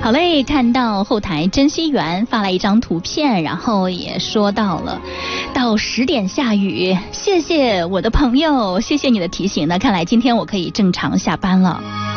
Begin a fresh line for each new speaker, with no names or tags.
好嘞，看到后台珍惜园发来一张图片，然后也说到了到10点下雨，谢谢我的朋友，谢谢你的提醒。那看来今天我可以正常下班了。